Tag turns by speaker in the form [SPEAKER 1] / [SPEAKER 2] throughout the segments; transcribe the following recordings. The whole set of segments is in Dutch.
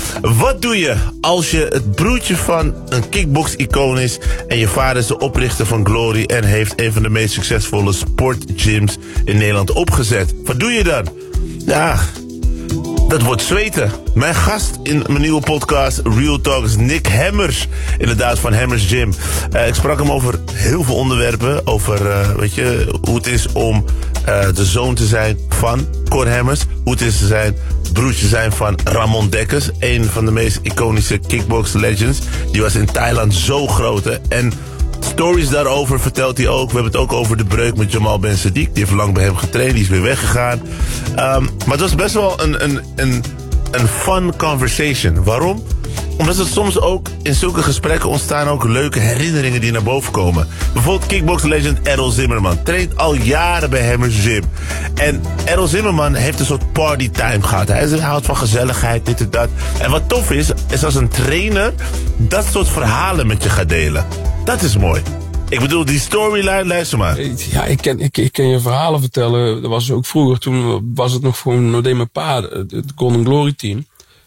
[SPEAKER 1] Wat doe je als je het broertje van een kickbox-icoon is en je vader is de oprichter van Glory en heeft een van de meest succesvolle sportgyms in Nederland opgezet? Wat doe je dan? Ja, dat wordt zweten. Mijn gast in mijn nieuwe podcast Real Talk is Nick Hammers. Inderdaad, van Hammers Gym. Ik sprak hem over heel veel onderwerpen. Over hoe het is om de zoon te zijn van Cor Hammers. Hoe het is te zijn broertje zijn van Ramon Dekkers. Een van de meest iconische kickbox legends. Die was in Thailand zo groot. Hè? En stories daarover vertelt hij ook. We hebben het ook over de breuk met Jamal Ben Sadiq. Die heeft lang bij hem getraind. Die is weer weggegaan. Maar het was best wel een fun conversation. Waarom? Omdat het soms ook in zulke gesprekken ontstaan ook leuke herinneringen die naar boven komen. Bijvoorbeeld kickbox legend Errol Zimmerman. Traint al jaren bij Hammers Gym. En Errol Zimmerman heeft een soort partytime gehad. Hij houdt van gezelligheid, dit en dat. En wat tof is als een trainer dat soort verhalen met je gaat delen. Dat is mooi. Ik bedoel, die storyline, luister maar.
[SPEAKER 2] Ja, ik kan je verhalen vertellen. Dat was ook vroeger, toen was het nog gewoon Nodé mijn pa, het Golden Glory team.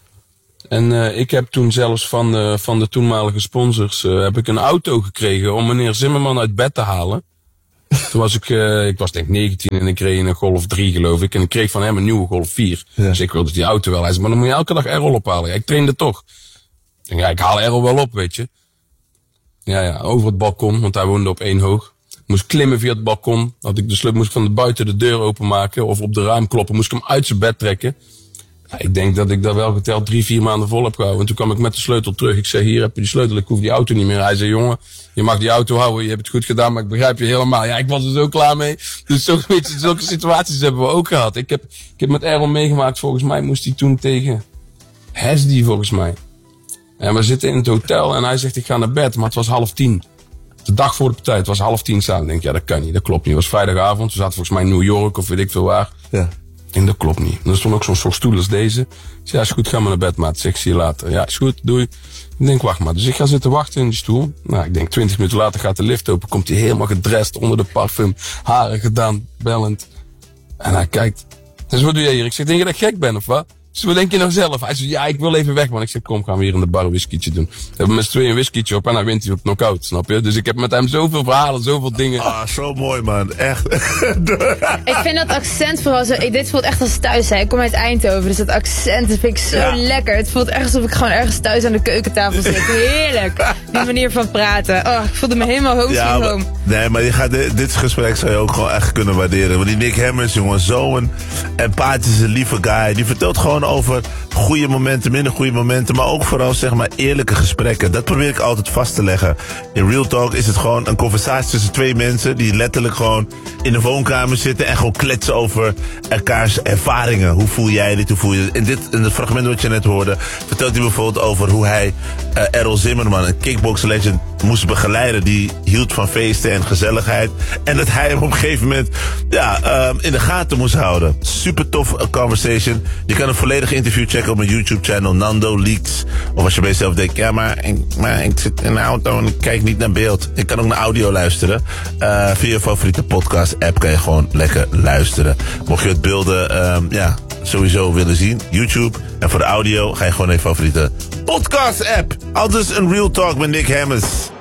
[SPEAKER 2] En ik heb toen zelfs van de toenmalige sponsors heb ik een auto gekregen om meneer Zimmerman uit bed te halen. Toen was ik was denk ik 19 en ik reed in een Golf 3 geloof ik. En ik kreeg van hem een nieuwe Golf 4. Ja. Dus ik wilde die auto wel. Hij zei, maar dan moet je elke dag Errol ophalen. Ja, ik trainde toch. Ik denk, ja, ik haal Errol wel op, weet je. Ja, over het balkon, want hij woonde op 1 hoog. Moest klimmen via het balkon. Moest ik van de buiten de deur openmaken of op de raam kloppen. Moest ik hem uit zijn bed trekken. Ja, ik denk dat ik daar wel geteld 3-4 maanden vol heb gehouden. En toen kwam ik met de sleutel terug. Ik zei, hier heb je die sleutel, ik hoef die auto niet meer. Hij zei, jongen, je mag die auto houden, je hebt het goed gedaan, maar ik begrijp je helemaal. Ja, ik was er zo klaar mee. Dus zulke situaties hebben we ook gehad. Ik heb met Errol meegemaakt, volgens mij moest hij toen tegen Hesdy, volgens mij. En we zitten in het hotel en hij zegt, ik ga naar bed, maar het was 9:30. De dag voor de partij, het was 9:30 staan. Ik denk, ja, dat kan niet, dat klopt niet. Het was vrijdagavond, we zaten volgens mij in New York of weet ik veel waar. Ja. En dat klopt niet. Er stond ook zo'n soort stoel als deze. Ik zei, ja, is goed, ga maar naar bed, maat. Zeg, zie je later. Ja, is goed, doei. Ik denk, wacht maar. Dus ik ga zitten wachten in die stoel. Nou, ik denk 20 minuten later gaat de lift open. Komt hij helemaal gedrest onder de parfum. Haren gedaan, bellend. En hij kijkt. Dus wat doe jij hier? Ik zeg, denk je dat ik gek ben of wat? Dus wat denk je nou zelf? Hij zegt, ja, ik wil even weg, man. Ik zeg, kom, gaan we hier in de bar een whiskietje doen. We hebben met z'n tweeën een whiskietje op en hij wint hij op knock-out, snap je? Dus ik heb met hem zoveel verhalen, zoveel dingen.
[SPEAKER 1] Ah, zo mooi, man. Echt.
[SPEAKER 3] Ik vind dat accent vooral zo... Dit voelt echt als thuis, hè. Ik kom uit Eindhoven, dus dat accent vind ik zo lekker. Het voelt echt alsof ik gewoon ergens thuis aan de keukentafel zit. Heerlijk. Die manier van praten. Oh, ik voelde me helemaal home.
[SPEAKER 1] Nee, maar je gaat dit gesprek zou je ook gewoon echt kunnen waarderen. Want die Nick Hammers, jongen, zo'n empathische, lieve guy. Die vertelt gewoon over goede momenten, minder goede momenten, maar ook vooral zeg maar eerlijke gesprekken. Dat probeer ik altijd vast te leggen. In Real Talk is het gewoon een conversatie tussen 2 mensen die letterlijk gewoon in de woonkamer zitten en gewoon kletsen over elkaars ervaringen. Hoe voel jij dit? Hoe voel je dit? In het fragment wat je net hoorde, vertelt hij bijvoorbeeld over hoe hij Errol Zimmerman, een kickbox legend, moest begeleiden. Die hield van feesten en gezelligheid. En dat hij hem op een gegeven moment in de gaten moest houden. Super tof conversation. Je kan een volledig interview checken op mijn YouTube-channel Nando Leaks. Of als je bij jezelf denkt, ja, maar ik zit in de auto en ik kijk niet naar beeld. Ik kan ook naar audio luisteren. Via je favoriete podcast-app kan je gewoon lekker luisteren. Mocht je het beelden sowieso willen zien, YouTube. En voor de audio ga je gewoon naar je favoriete podcast-app. Aldus een Real Talk met Nick Hammers.